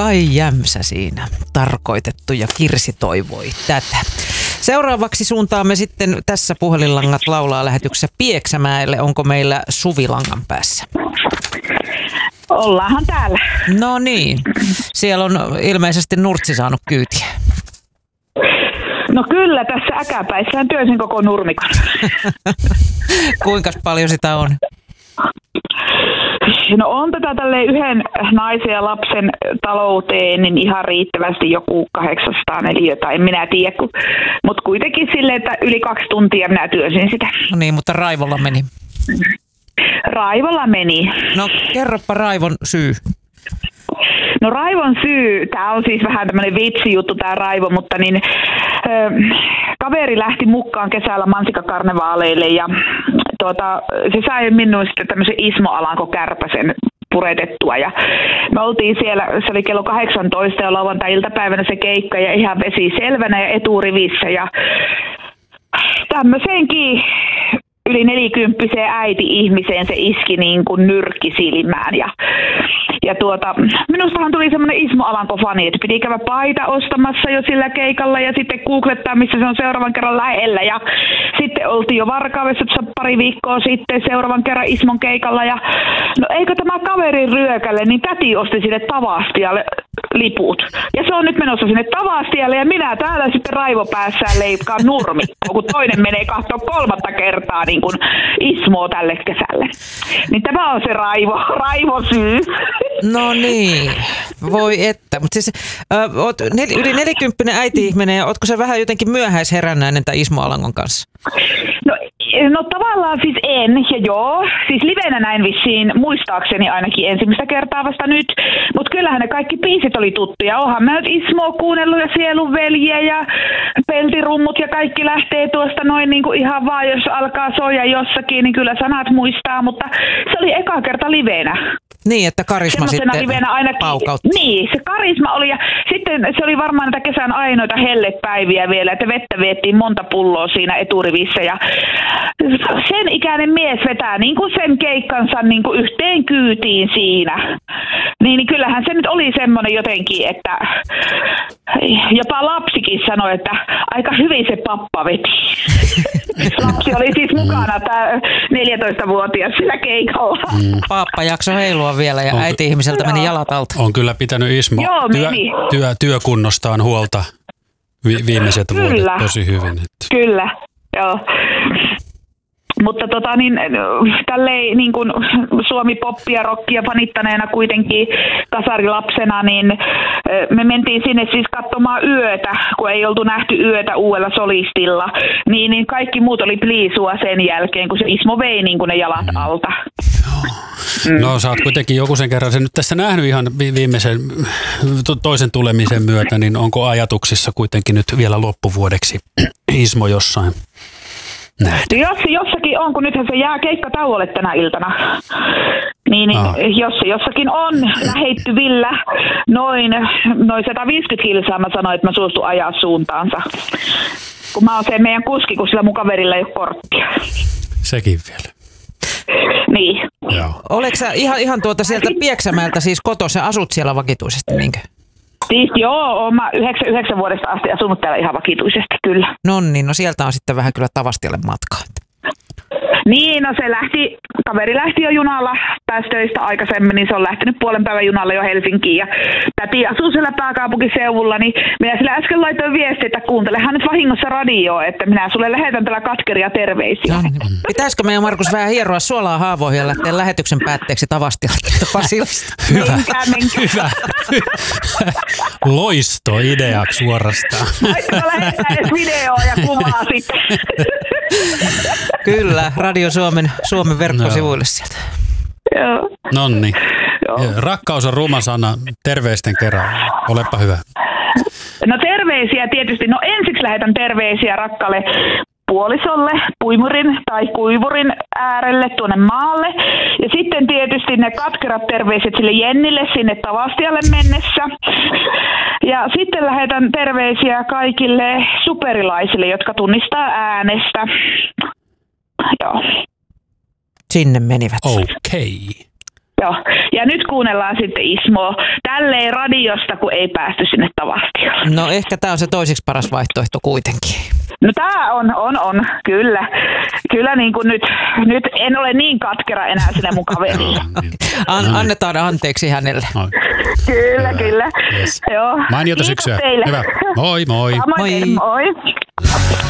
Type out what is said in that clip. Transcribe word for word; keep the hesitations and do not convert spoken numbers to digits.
kai jämsä siinä tarkoitettu ja Kirsi toivoi tätä. Seuraavaksi suuntaamme sitten tässä Puhelinlangat laulaa lähetyksessä Pieksämäelle. Onko meillä Suvi langan päässä? Ollaanhan täällä. No niin. Siellä on ilmeisesti Nurtsi saanut kyytiä. No kyllä, tässä äkäpäissään työsin koko nurmikon. Kuinka paljon sitä on? No on tätä tälleen yhden naisen ja lapsen talouteen niin ihan riittävästi joku kahdeksansataa neliötä, en minä tiedä, mutta kuitenkin silleen, että yli kaksi tuntia minä työsin sitä. No niin, mutta raivolla meni. Raivolla meni. No kerropa raivon syy. No raivon syy, tämä on siis vähän tämmöinen vitsijuttu tämä raivo, mutta niin ö, kaveri lähti mukaan kesällä mansikkakarnevaaleille ja tuota, se sai minun sitten tämmöisen Ismo Alanko Kärpäsen puretettua ja me oltiin siellä, se oli kello kahdeksantoista ja lauantai-iltapäivänä se keikka ja ihan vesi selvänä ja eturivissä ja tämmöisenkin yli nelikymppiseen äiti-ihmiseen se iski niin kuin nyrkki silmään. Ja, ja tuota, minustahan tuli semmoinen Ismo Alanko-fani, että piti käydä paita ostamassa jo sillä keikalla ja sitten googlettaa, missä se on seuraavan kerran lähellä. Ja sitten oltiin jo Varkaudessa pari viikkoa sitten seuraavan kerran Ismon keikalla. Ja no eikö tämä kaverin ryökälle, niin täti osti sinne Tavastialle liput. Ja se on nyt menossa sinne Tavastialle ja minä täällä sitten raivopäässään leikkaan nurmikkoa, kun toinen menee katsoa kolmatta kertaa niin kuin Ismoa tälle kesälle. Niin tämä on se raivo, raivosyy. No niin, voi että. Mutta siis äh, oot nel, yli nelikymppinen äiti-ihminen ja ootko se vähän jotenkin myöhäisherännäinen tämän Ismo Alangon kanssa? No, no tavallaan siis en ja joo. Siis livenä näin vissiin muistaakseni ainakin ensimmäistä kertaa vasta nyt. Mutta kyllähän ne kaikki biisit oli tuttuja. Oonhan mä nyt Ismoa kuunnellut ja Sielun veljiä ja Peltirummut ja kaikki lähtee tuosta noin niin kuin ihan vaan, jos alkaa soja jossakin, niin kyllä sanat muistaa. Mutta se oli eka kerta livenä. Niin, että karisma sitten paukautti. Niin, se karisma oli ja sitten se oli varmaan näitä kesän ainoita hellepäiviä vielä, että vettä viettiin monta pulloa siinä eturivissä ja sen ikäinen mies vetää niin kuin sen keikkansa niin kuin yhteen kyytiin siinä. Niin, niin kyllähän se nyt oli semmoinen jotenkin, että jopa lapsikin sanoi, että aika hyvin se pappa veti. Lapsi oli siis mukana, tämä neljätoistavuotias sillä keikalla. Mm. Pappa jakso heilua vielä ja on, äiti-ihmiseltä meni jalat alta. On kyllä pitänyt Ismo Joo, työ, työ, työkunnostaan huolta vi, viimeiset kyllä. vuodet tosi hyvin. Että. Kyllä, joo. Mutta tota niin, tälleen niin kuin Suomi-poppia, rockia fanittaneena kuitenkin kasarilapsena, niin me mentiin sinne siis katsomaan yötä, kun ei oltu nähty yötä uudella solistilla. Niin, niin kaikki muut oli pliisua sen jälkeen, kun se Ismo vei niin kuin ne jalat mm. alta. Mm. No sä oot kuitenkin joku sen kerran sen nyt tässä nähnyt ihan viimeisen toisen tulemisen myötä, niin onko ajatuksissa kuitenkin nyt vielä loppuvuodeksi Ismo jossain? Jos jossakin on, kun nythän se jää keikkatauolle tänä iltana, niin ah. jos se jossakin on lähettyvillä noin, noin sata viisikymmentä kilsaa, mä sanoin, että mä suostun ajaa suuntaansa. Kun mä oon se meidän kuski, kun sillä mun kaverilla ei ole korttia. Sekin vielä. Niin. Joo. Oletko sä ihan, ihan tuota sieltä Pieksämäeltä siis kotossa, asut siellä vakituisesti, niinkö? Siis joo, oon mä yhdeksän vuodesta asti asunut täällä ihan vakituisesti, kyllä. No niin, no sieltä on sitten vähän kyllä Tavastialle matkaa. Niin, no se lähti, kaveri lähti jo junalla pääsi töistä aikaisemmin, niin se on lähtenyt puolen päivän junalla jo Helsinkiin. Ja täti asuu siellä pääkaupunkiseudulla, niin minä sillä äsken laitoin viestiä, että kuuntelehan nyt vahingossa radioa, että minä sulle lähetän tällä katkeria terveisiä. No, niin. Pitäisikö meidän Markus vähän hieroa suolaa haavoihin ja lähteä lähetyksen päätteeksi Tavastialta Pasilasta? Hyvä, hyvä. Loisto ideaksi suorastaan. Laittakaa lähettää edes videoa ja kuvaa sitten. Kyllä, Radio Suomen, Suomen verkkosivuille sieltä. Joo. Nonni. Rakkaus on ruma sana, terveisten kerran. Olepa hyvä. No terveisiä tietysti. No ensiksi lähetän terveisiä rakkaalle puolisolle, puimurin tai kuivurin äärelle tuonne maalle. Ja sitten tietysti ne katkerat terveiset sille Jennille sinne Tavastialle mennessä. Ja sitten lähetän terveisiä kaikille superilaisille, jotka tunnistaa äänestä. Joo. Sinne menivät. Okei. Okay. Joo. Ja nyt kuunnellaan sitten Ismoa tälleen radiosta, kun ei päästy sinne Tavastiolle. No ehkä tämä on se toiseksi paras vaihtoehto kuitenkin. No tää on, on, on, kyllä. Kyllä niin kuin nyt, nyt en ole niin katkera enää sinne mun kaverille. An, annetaan anteeksi hänelle. No. Kyllä, kyllä. Yes. Joo. Mainiota Kiitos syksyä. teille. Hyvä. Moi, moi. Samoin, Moi. moi.